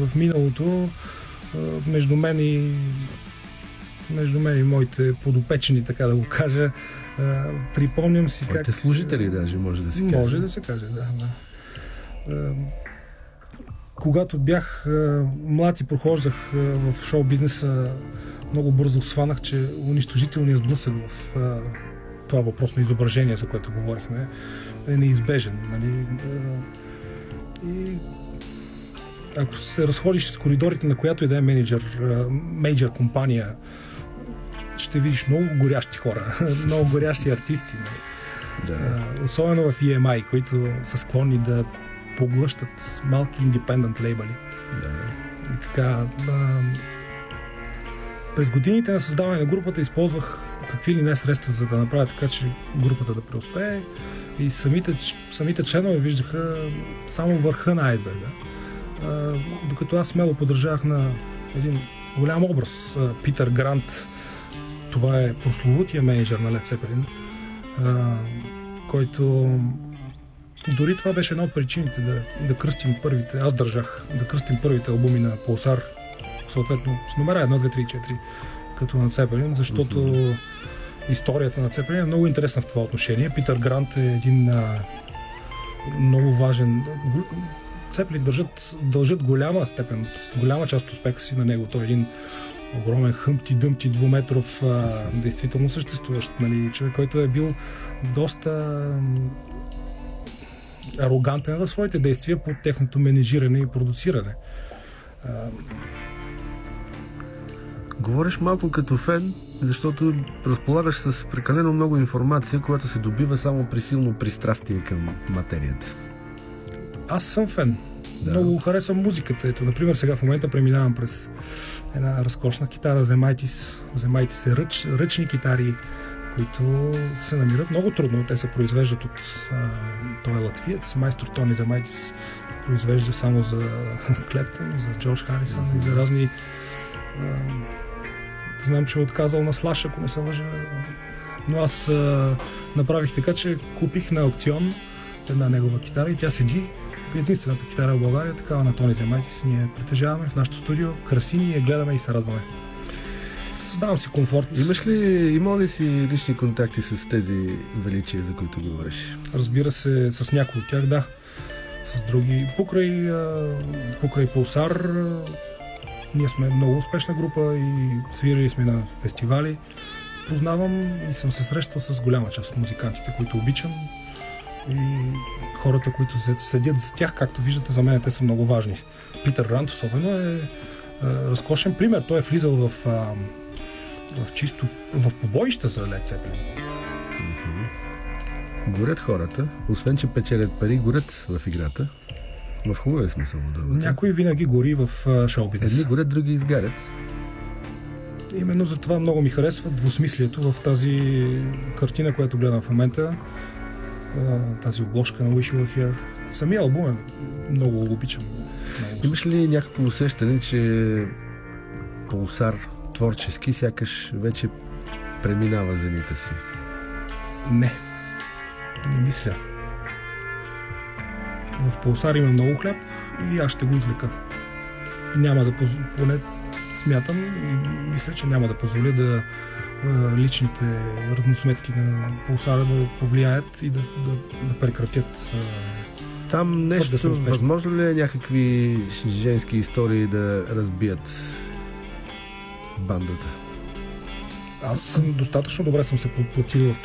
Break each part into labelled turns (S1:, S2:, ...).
S1: в миналото между мен и моите подопечени, така да го кажа. Припомням си
S2: как... служители даже може да се каже.
S1: Може да се каже, да. Когато бях млад и прохождах в шоу-бизнеса, много бързо сванах, че унищожителният сблъсък в това въпрос на изображение, за което говорихме, е неизбежен. Нали? И ако се разходиш с коридорите на която и да е мейджър компания, ще видиш много горящи хора, много горящи артисти. Нали? Да. Особено в EMI, които са склонни да поглъщат малки индипендент лейбъли.
S2: Да.
S1: И така, през годините на създаване на групата използвах какви ли не средства, за да направя така, че групата да преуспее, и самите членове виждаха само върха на айсберга. Докато аз смело поддържах на един голям образ. Питър Грант, това е прословутия менеджер на Led Zeppelin, който дори това беше една от причините да кръстим първите, аз държах да кръстим първите албуми на Pulsar, съответно с номера 1, 2, 3, 4, като на Zeppelin, защото историята на Zeppelin е много интересна в това отношение. Питър Грант е един много важен... Zeppelin дължат голяма степен, голяма част от успеха си на него. Той е един огромен хъмти-дъмти, двуметров, действително съществуващ, нали, човек, който е бил доста арогантен в своите действия по техното менежиране и продуциране.
S2: Говориш малко като фен, защото разполагаш с прекалено много информация, която се добива само при силно пристрастие към материята.
S1: Аз съм фен. Да. Много харесвам музиката. Ето, например, сега в момента преминавам през една разкошна китара Zemaitis. Zemaitis е ръчни китари, които се намират много трудно. Те се произвеждат от той е латвиец, майстор Тони Zemaitis. Произвежда само за Клептън, за Джордж Харисън и за разни... знам, че е отказал на Слаш, ако не се лъжа. Но аз направих така, че купих на аукцион една негова китара и тя седи. Единствената китара в България, такава на Тони Zemaitis. Ние притежаваме в нашото студио, красини я гледаме и се радваме. Създавам си комфорт.
S2: Имал ли си лични контакти с тези величия, за които говориш?
S1: Разбира се, с някои от тях, да. С други. Покрай Pulsar ние сме много успешна група и свирили сме на фестивали. Познавам и съм се срещал с голяма част от музикантите, които обичам. И хората, които седят за тях, както виждате, за мен те са много важни. Питър Грант особено е разкошен пример. Той е влизал в побоища за Led Zeppelin.
S2: Горят хората, освен че печелят пари, горят в играта. В хубавия смисъл.
S1: Някой винаги гори в шоу-бизнес.
S2: Едни горят, други изгарят.
S1: Именно за това много ми харесва двусмислието в тази картина, която гледам в момента. Тази обложка на Wish You Were Here. Самия албум е много обичам.
S2: Имаш ли някакво усещане, че Pulsar творчески сякаш вече преминава зените си?
S1: Не мисля. В Pulsar има много хляб и аз ще го извлека. Няма да поне смятам и мисля, че няма да позволя да личните равносметки на Pulsar да повлияят и да прекратят.
S2: Там нещо, възможно ли е някакви женски истории да разбият бандата?
S1: Аз достатъчно добре съм се подплатил в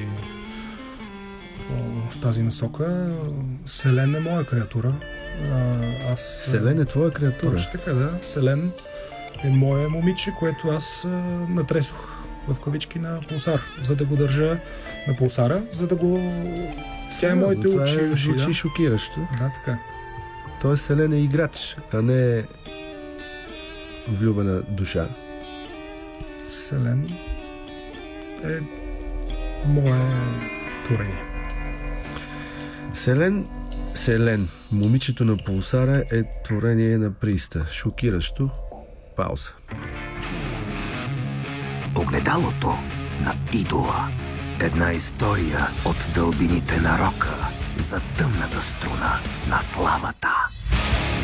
S1: тази насока. Селен е моя креатура.
S2: Селен е твоя креатура?
S1: Точно така, да. Селен е мое момиче, което аз натресох в кавички на Pulsar, за да го държа на Pulsar, за да го... Тя е моите очи.
S2: Това звучи шокиращо.
S1: Да, така.
S2: Тоест Селен е играч, а не влюбена душа.
S1: Селен е мое творение.
S2: Селен, момичето на Pulsar е творение на Приста. Шокиращо. Пауза.
S3: Огледалото на идола. Една история от дълбините на рока за тъмната струна на славата.